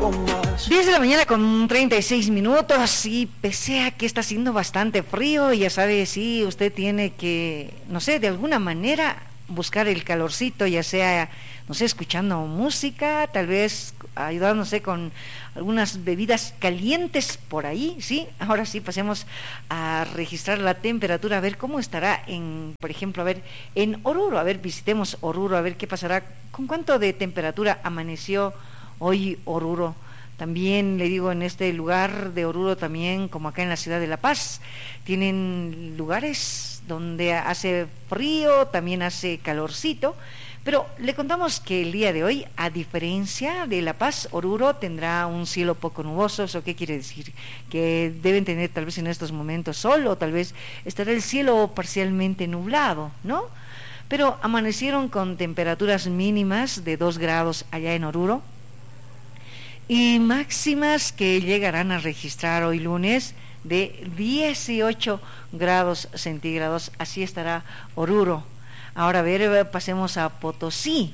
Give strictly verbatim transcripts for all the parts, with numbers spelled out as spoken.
loco más. diez de la mañana con treinta y seis minutos, y pese a que está haciendo bastante frío, ya sabe, sí, usted tiene que, no sé, de alguna manera buscar el calorcito, ya sea, no sé, escuchando música, tal vez ayudándose con algunas bebidas calientes por ahí, ¿sí? Ahora sí, pasemos a registrar la temperatura, a ver cómo estará en, por ejemplo, a ver, en Oruro, a ver, visitemos Oruro, a ver qué pasará, con cuánto de temperatura amaneció hoy Oruro. También le digo, en este lugar de Oruro, también como acá en la ciudad de La Paz, tienen lugares donde hace frío, también hace calorcito, pero le contamos que el día de hoy, a diferencia de La Paz, Oruro tendrá un cielo poco nuboso. ¿Eso qué quiere decir? Que deben tener tal vez en estos momentos sol, o tal vez estará el cielo parcialmente nublado, ¿no? Pero amanecieron con temperaturas mínimas de dos grados allá en Oruro, y máximas que llegarán a registrar hoy lunes de dieciocho grados centígrados. Así estará Oruro. Ahora, a ver, pasemos a Potosí.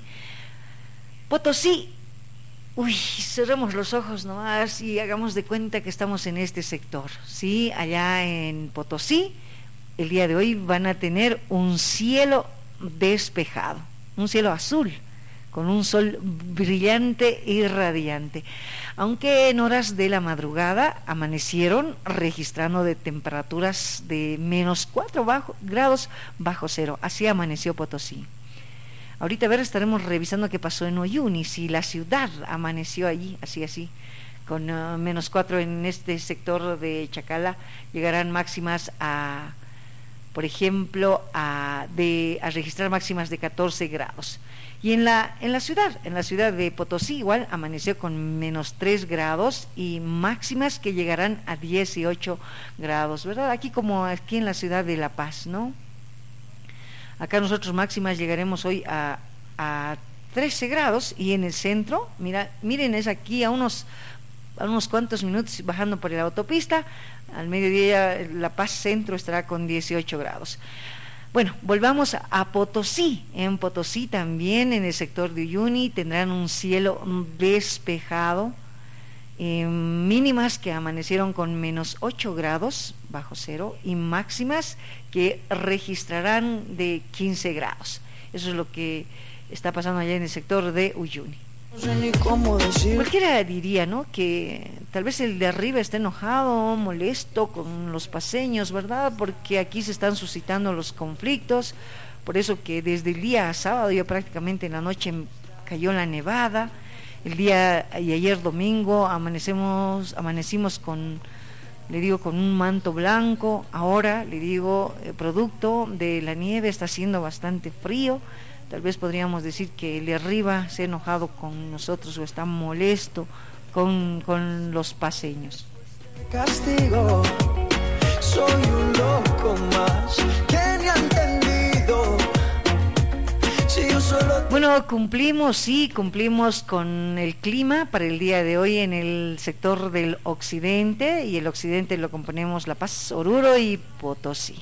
Potosí, uy, cerremos los ojos nomás y hagamos de cuenta que estamos en este sector, ¿sí? Allá en Potosí, el día de hoy van a tener un cielo despejado, un cielo azul, con un sol brillante y radiante, aunque en horas de la madrugada amanecieron registrando de temperaturas de menos cuatro bajo, grados bajo cero. Así amaneció Potosí. Ahorita a ver, estaremos revisando qué pasó en Uyuni, si la ciudad amaneció allí, así así, con uh, menos cuatro en este sector de Chacala. Llegarán máximas a, por ejemplo, a, de, a registrar máximas de catorce grados. Y en la, en la ciudad, en la ciudad de Potosí igual amaneció con menos tres grados y máximas que llegarán a dieciocho grados, ¿verdad? Aquí como aquí en la ciudad de La Paz, ¿no? Acá nosotros máximas llegaremos hoy a, a trece grados, y en el centro, mira, miren, es aquí a unos, a unos cuantos minutos bajando por la autopista, al mediodía La Paz Centro estará con dieciocho grados. Bueno, volvamos a Potosí. En Potosí también, en el sector de Uyuni, tendrán un cielo despejado, eh, mínimas que amanecieron con menos ocho grados bajo cero y máximas que registrarán de quince grados. Eso es lo que está pasando allá en el sector de Uyuni. No sé ni cómo decir. Cualquiera diría, ¿no?, que tal vez el de arriba está enojado, molesto con los paseños, ¿verdad? Porque aquí se están suscitando los conflictos, por eso que desde el día sábado, ya prácticamente en la noche cayó la nevada. El día y ayer domingo amanecemos, amanecimos con, le digo, con un manto blanco. Ahora, le digo, eh, producto de la nieve, está haciendo bastante frío. Tal vez podríamos decir que el de arriba se ha enojado con nosotros o está molesto con, con los paseños. Castigo, soy un loco más que me ha entendido. Si yo solo te... Bueno, cumplimos, sí, cumplimos con el clima para el día de hoy en el sector del occidente, y el occidente lo componemos La Paz, Oruro y Potosí.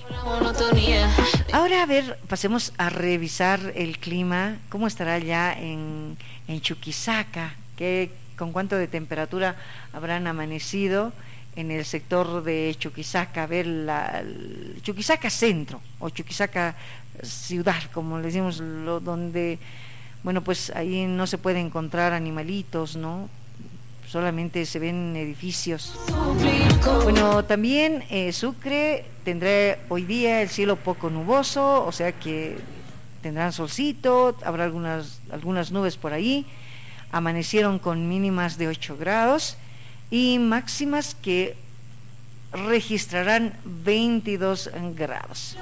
Ahora, a ver, pasemos a revisar el clima, cómo estará ya en, en Chuquisaca, que, con cuánto de temperatura habrán amanecido en el sector de Chuquisaca. A ver, la, el Chuquisaca Centro o Chuquisaca Ciudad, como le decimos, lo, donde, bueno, pues ahí no se puede encontrar animalitos, ¿no? Solamente se ven edificios. Bueno, también eh, Sucre tendrá hoy día el cielo poco nuboso, o sea que tendrán solcito, habrá algunas, algunas nubes por ahí. Amanecieron con mínimas de ocho grados y máximas que registrarán veintidós grados.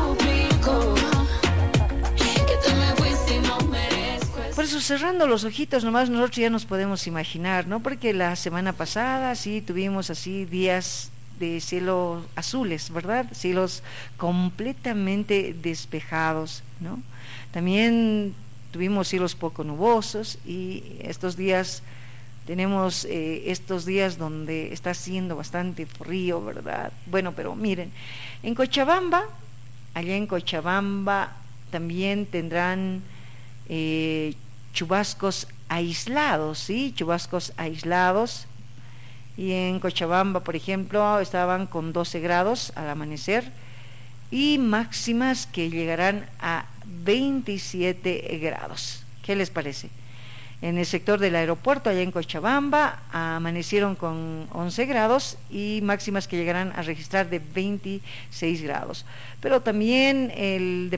Por eso, cerrando los ojitos nomás, nosotros ya nos podemos imaginar, ¿no? Porque la semana pasada sí tuvimos así días de cielos azules, ¿verdad? Cielos completamente despejados, ¿no? También tuvimos cielos poco nubosos, y estos días tenemos eh, estos días donde está haciendo bastante frío, ¿verdad? Bueno, pero miren, en Cochabamba, allá en Cochabamba también tendrán eh, chubascos aislados, ¿sí? Chubascos aislados. Y en Cochabamba, por ejemplo, estaban con doce grados al amanecer y máximas que llegarán a veintisiete grados. ¿Qué les parece? En el sector del aeropuerto, allá en Cochabamba, amanecieron con once grados y máximas que llegarán a registrar de veintiséis grados. Pero también el